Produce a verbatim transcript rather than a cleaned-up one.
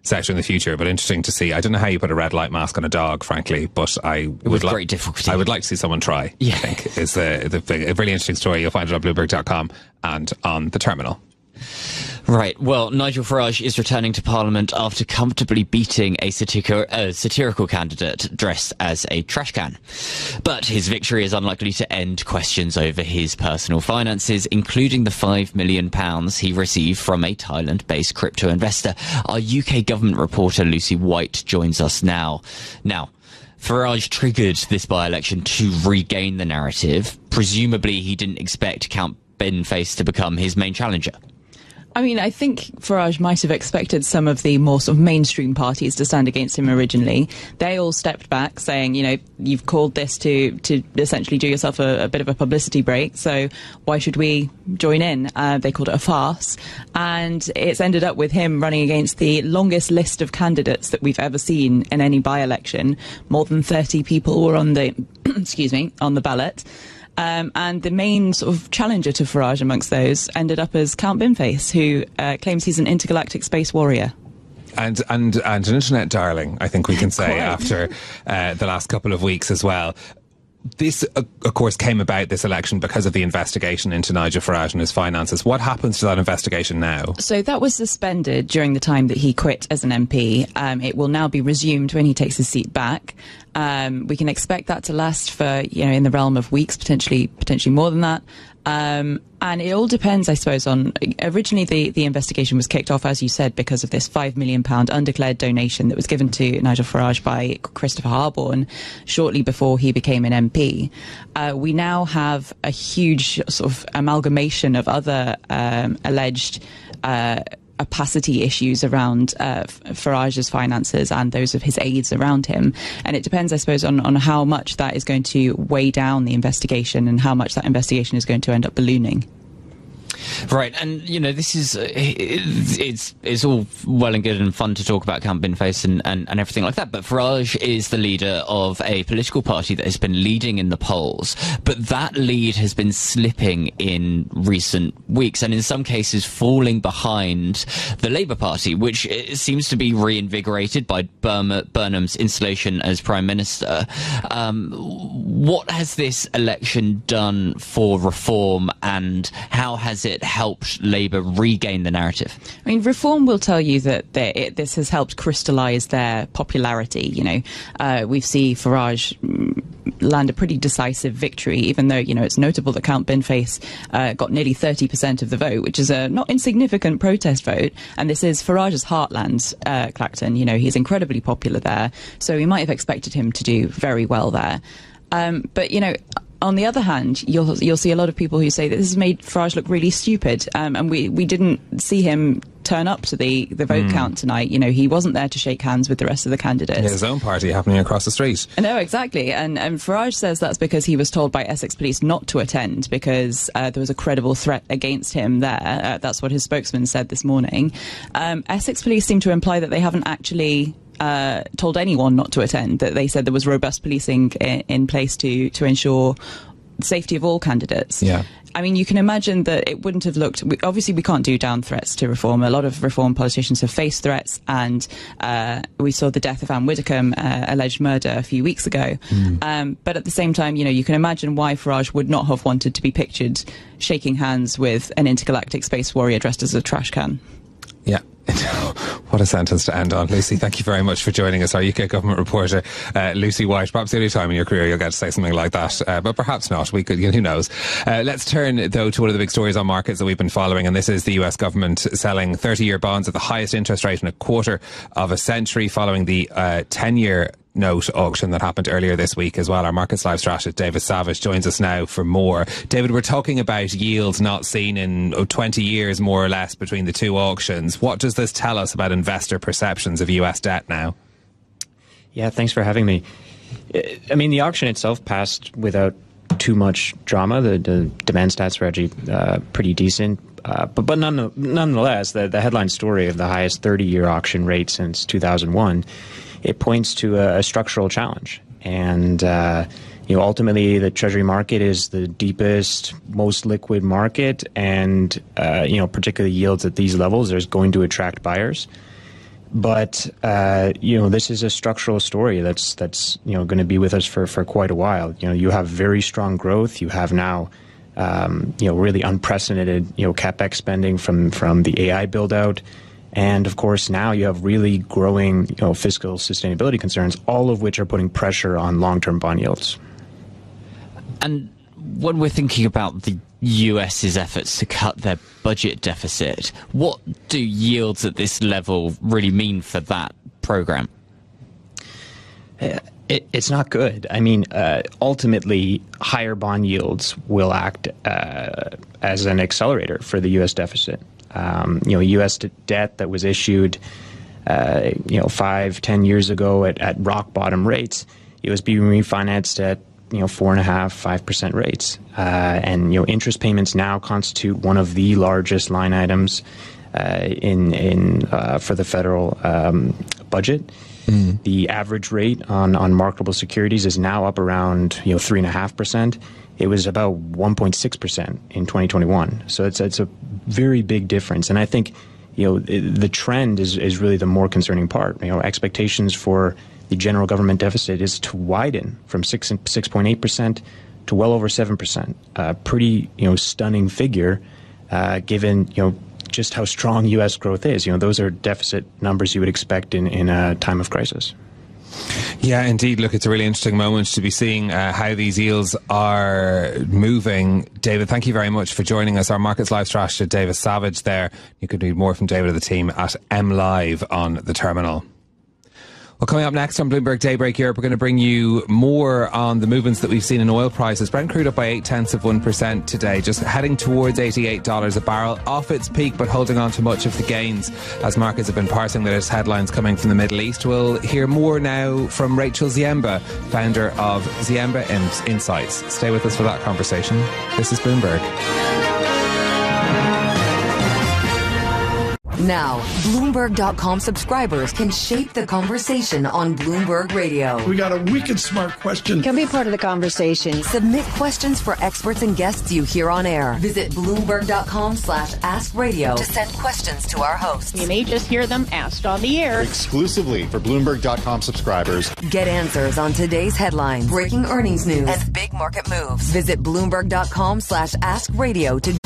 sector in the future, but interesting to see. I don't know how you put a red light mask on a dog, frankly, but I would with like great difficulty. I would like to see someone try. Yeah. I think is the, the a really interesting story. You'll find it on Bloomberg dot com and on the terminal. Right. Well, Nigel Farage is returning to Parliament after comfortably beating a satirical, uh, satirical candidate dressed as a trash can. But his victory is unlikely to end questions over his personal finances, including the five million pounds he received from a Thailand-based crypto investor. Our U K government reporter Lucy White joins us now. Now, Farage triggered this by-election to regain the narrative. Presumably, he didn't expect Count Benface to become his main challenger. I mean, I think Farage might have expected some of the more sort of mainstream parties to stand against him originally. They all stepped back, saying, you know, you've called this to to essentially do yourself a, a bit of a publicity break, so why should we join in? Uh, they called it a farce. And it's ended up with him running against the longest list of candidates that we've ever seen in any by-election. More than thirty people were on the, excuse me, on the ballot. Um, and the main sort of challenger to Farage amongst those ended up as Count Benface, who uh, claims he's an intergalactic space warrior. And, and, and an internet darling, I think we can say, after uh, the last couple of weeks as well. This, uh, of course, came about, this election, because of the investigation into Nigel Farage and his finances. What happens to that investigation now? So that was suspended during the time that he quit as an M P. Um, it will now be resumed when he takes his seat back. Um, we can expect that to last for, you know, in the realm of weeks, potentially, potentially more than that. Um, and it all depends, I suppose, on... Originally, the, the investigation was kicked off, as you said, because of this five million pounds undeclared donation that was given to Nigel Farage by Christopher Harborne shortly before he became an M P. Uh, we now have a huge sort of amalgamation of other um, alleged... Uh, opacity issues around uh, Farage's finances and those of his aides around him. And it depends, I suppose, on, on how much that is going to weigh down the investigation and how much that investigation is going to end up ballooning. Right, and you know, this is uh, it's it's all well and good and fun to talk about Count Benface and, and, and everything like that, but Farage is the leader of a political party that has been leading in the polls, but that lead has been slipping in recent weeks and in some cases falling behind the Labour Party, which seems to be reinvigorated by Burma, Burnham's installation as Prime Minister. Um, what has this election done for reform, and how has it helped Labour regain the narrative? I mean, Reform will tell you that it, this has helped crystallise their popularity. You know, uh, we've seen Farage land a pretty decisive victory, even though, you know, it's notable that Count Benface uh, got nearly thirty percent of the vote, which is a not insignificant protest vote. And this is Farage's heartland, uh, Clacton. You know, he's incredibly popular there. So we might have expected him to do very well there. Um, but, you know, on the other hand, you'll you'll see a lot of people who say that this has made Farage look really stupid, um, and we, we didn't see him turn up to the, the vote mm. count tonight. You know, he wasn't there to shake hands with the rest of the candidates. Yeah, his own party happening across the street. No, exactly. And, and Farage says that's because he was told by Essex Police not to attend because uh, there was a credible threat against him there. Uh, that's what his spokesman said this morning. Um, Essex Police seem to imply that they haven't actually... Uh, told anyone not to attend, that they said there was robust policing in, in place to, to ensure the safety of all candidates. Yeah. I mean, you can imagine that it wouldn't have looked... We, obviously, we can't do down threats to Reform. A lot of Reform politicians have faced threats, and uh, we saw the death of Anne Widdecombe, uh, alleged murder, a few weeks ago. Mm. Um, but at the same time, you know, you can imagine why Farage would not have wanted to be pictured shaking hands with an intergalactic space warrior dressed as a trash can. Yeah. What a sentence to end on. Lucy, thank you very much for joining us, our U K government reporter, uh, Lucy White. Perhaps the only time in your career you'll get to say something like that, uh, but perhaps not. We could, who knows. Uh, let's turn, though, to one of the big stories on markets that we've been following, and this is the U S government selling thirty-year bonds at the highest interest rate in a quarter of a century, following the uh, ten-year note auction that happened earlier this week as well. Our Markets Live strategist David Savage joins us now for more. David, we're talking about yields not seen in oh, twenty years, more or less, between the two auctions. What does this tell us about investor perceptions of U S debt now? Yeah, thanks for having me. I mean, the auction itself passed without too much drama. The, the demand stats were actually uh, pretty decent. Uh, but but none, nonetheless, the, the headline story of the highest thirty-year auction rate since two thousand one, it points to a, a structural challenge. And, uh, you know, ultimately the Treasury market is the deepest, most liquid market. And, uh, you know, particularly yields at these levels is going to attract buyers. But uh, you know, this is a structural story that's that's you know going to be with us for, for quite a while. You know, you have very strong growth. You have now um, you know really unprecedented you know capex spending from from the A I build out, and of course now you have really growing you know fiscal sustainability concerns, all of which are putting pressure on long-term bond yields. And when we're thinking about the US's efforts to cut their budget deficit, what do yields at this level really mean for that program? It, it's not good. I mean, uh, ultimately, higher bond yields will act uh, as an accelerator for the U S deficit. Um, you know, U S debt that was issued, uh, you know, five, ten years ago at, at rock bottom rates, it was being refinanced at you know, four and a half, five percent rates, uh, and you know, interest payments now constitute one of the largest line items uh, in in uh, for the federal um, budget. Mm. The average rate on on marketable securities is now up around you know three and a half percent. It was about one point six percent in twenty twenty-one. So it's it's a very big difference, and I think you know the trend is is really the more concerning part. You know, expectations for the general government deficit is to widen from six and six point eight percent to well over seven percent. A pretty, you know, stunning figure, uh, given you know just how strong U S growth is. You know, those are deficit numbers you would expect in in a time of crisis. Yeah, indeed. Look, it's a really interesting moment to be seeing uh, how these yields are moving. David, thank you very much for joining us. Our Markets Live strategist, David Savage there. You could read more from David or the team at M Live on the terminal. Well, coming up next on Bloomberg Daybreak Europe, we're going to bring you more on the movements that we've seen in oil prices. Brent crude up by eight tenths of one percent today, just heading towards eighty-eight dollars a barrel, off its peak, but holding on to much of the gains as markets have been parsing the latest headlines coming from the Middle East. We'll hear more now from Rachel Ziemba, founder of Ziemba Insights. Stay with us for that conversation. This is Bloomberg. Now, Bloomberg dot com subscribers can shape the conversation on Bloomberg Radio. We got a wicked smart question. Can be part of the conversation. Submit questions for experts and guests you hear on air. Visit Bloomberg dot com slash ask radio to send questions to our hosts. You may just hear them asked on the air. Exclusively for Bloomberg dot com subscribers. Get answers on today's headlines, breaking earnings news, and big market moves. Visit Bloomberg dot com slash ask radio to